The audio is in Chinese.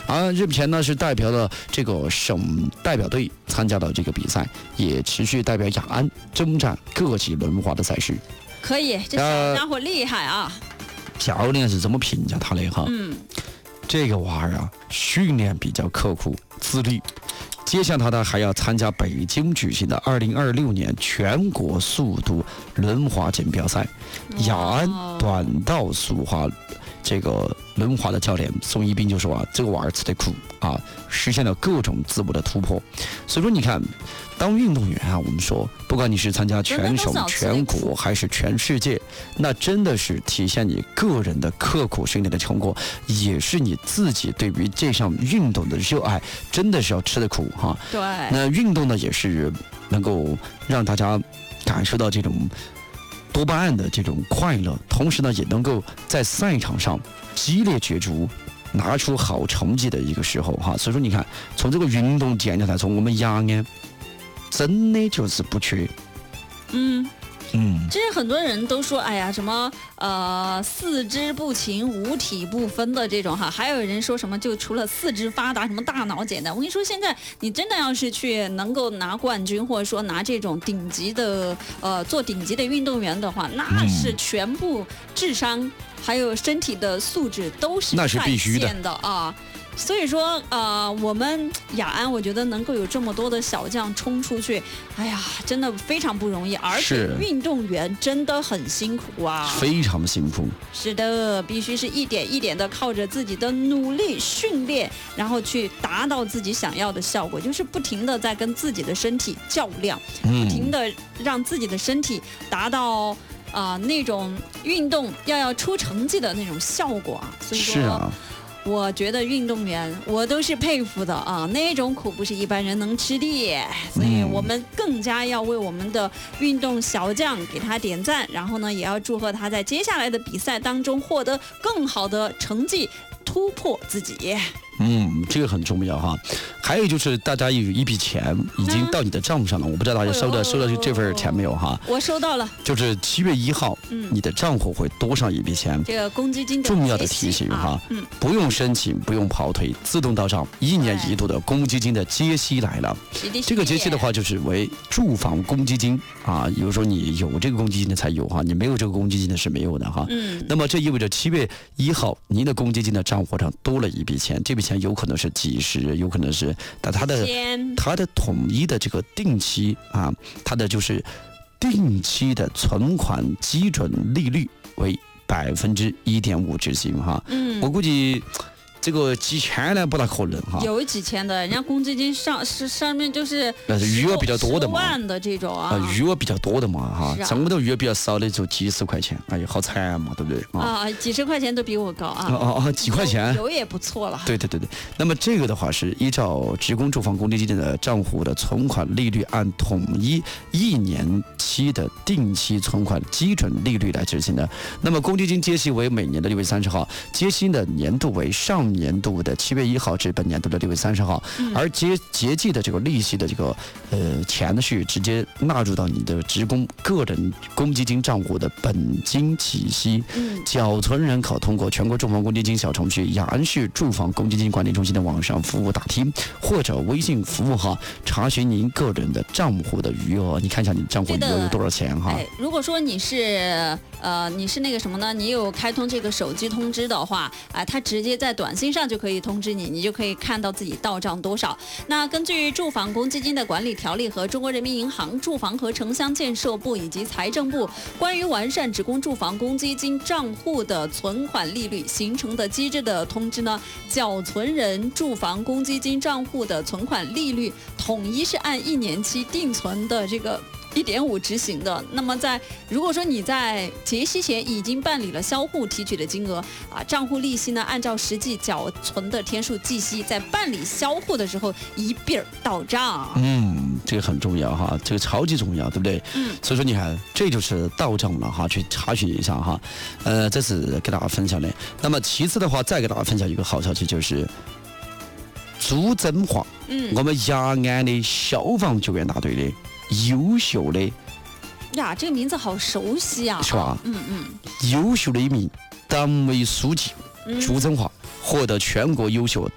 而日前呢是代表了这个省代表队参加了这个比赛，也持续代表雅安征战各级轮滑的赛事。 可以，这小家伙厉害啊！ 教练是这么评价他的哈？这个娃儿啊，训练比较刻苦、自律。接下来他还要参加北京举行的2026年全国速度轮滑锦标赛。雅安短道速滑这个轮滑的教练宋一斌就说啊，这个娃儿吃得苦啊，实现了各种自我的突破。所以说你看，当运动员啊，我们说不管你是参加全省、全国还是全世界，那真的是体现你个人的刻苦训练的成果，也是你自己对于这项运动的热爱，真的是要吃的苦哈。 对， 那运动呢，也是能够让大家感受到这种多巴胺的这种快乐，同时呢，也能够在赛场上激烈角逐，拿出好成绩的一个时候哈。所以说，你看，从这个运动健来从我们雅安真的就是不缺。 其实很多人都说，哎呀，什么四肢不勤，五体不分的这种哈，还有人说什么就除了四肢发达，什么大脑简单。我跟你说，现在你真的要是去能够拿冠军，或者说拿这种顶级的做顶级的运动员的话，那是全部智商还有身体的素质都是那是必须的啊。所以说，我们雅安，我觉得能够有这么多的小将冲出去，哎呀，真的非常不容易，而且运动员真的很辛苦啊， 非常辛苦。 是的，必须是一点一点的靠着自己的努力训练，然后去达到自己想要的效果，就是不停的在跟自己的身体较量，不停的让自己的身体达到那种运动要出成绩的那种效果啊。所以说，是啊。我觉得运动员我都是佩服的啊，那种苦不是一般人能吃的，所以我们更加要为我们的运动小将给他点赞，然后呢，也要祝贺他在接下来的比赛当中获得更好的成绩，突破自己。 这个很重要哈。还有就是大家有一笔钱已经到你的账上了，我不知道大家收到这份钱没有哈？ 我收到了。 就是7月1号，你的账户会多上一笔钱。 这个公积金的重要的提醒哈，不用申请，不用跑腿，自动到账，1年1度的公积金的接息来了。这个接息的话就是为住房公积金啊，比如说你有这个公积金的才有哈，你没有这个公积金的是没有的哈。那么这意味着7月1号您的公积金的账户上多了一笔钱，这笔钱有可能是几十，有可能是它的统一的这个定期啊，它的就是定期的存款基准利率为1.5%执行哈。我估计这个几千呢不大可能哈， 有几千的，人家公积金上面就是余额比较多的嘛， 10万的这种啊， 余额比较多的嘛哈，像我们余额比较少的就几十块钱，哎呀好惨嘛，对不对啊？几十块钱都比我高啊！ 几块钱有也不错了。 对。那么这个的话是依照职工住房公积金的账户的存款利率，按统一1年期的定期存款基准利率来执行的。那么公积金接息为每年的6月30号，接息的年度为上年度的7月1号至本年度的6月30号，而结计的这个利息的这个钱呢是直接纳入到你的职工个人公积金账户的本金起息。缴存人可通过全国住房公积金小程序、雅安市住房公积金管理中心的网上服务大厅或者微信服务号查询您个人的账户的余额。你看一下你账户余额有多少钱哈？ 如果说你是那个什么呢？你有开通这个手机通知的话，它直接在短信上就可以通知你，你就可以看到自己到账多少。那根据住房公积金的管理条例和中国人民银行住房和城乡建设部以及财政部关于完善职工住房公积金账户的存款利率形成的机制的通知呢，缴存人住房公积金账户的存款利率统一是按1年期定存的这个1.5执行的。那么如果说你在结息前已经办理了销户提取的金额账户利息呢按照实际缴存的天数计息，在办理销户的时候一并到账。 这个很重要哈，这个超级重要，对不对？所以说你看，这就是到账了哈，去查询一下哈。这是给大家分享的。那么其次的话，再给大家分享一个好消息，就是朱振华，我们雅安的消防救援大队的优秀的呀，这个名字好熟悉啊， 是吧？优秀的一名党委书记朱振华获得全国优秀